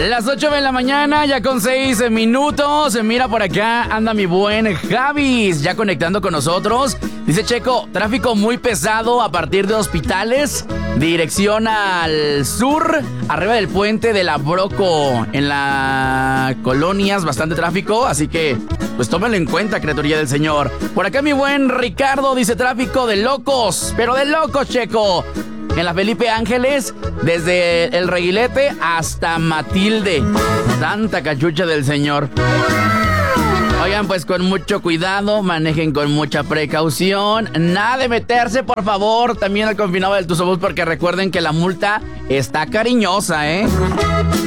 Las 8 de la mañana, ya con 6 minutos. Mira, por acá anda mi buen Javis, ya conectando con nosotros. Dice Checo, tráfico muy pesado a partir de Hospitales, dirección al sur, arriba del puente de la Broco. En la colonias, bastante tráfico, así que pues tómelo en cuenta, criaturilla del Señor. Por acá mi buen Ricardo dice tráfico de locos, pero de locos, Checo. En la Felipe Ángeles, desde el Reguilete hasta Matilde. Tanta cachucha del Señor. Oigan, pues con mucho cuidado, manejen con mucha precaución. Nada de meterse, por favor, también al confinado del Tuzobús, porque recuerden que la multa está cariñosa, ¿eh?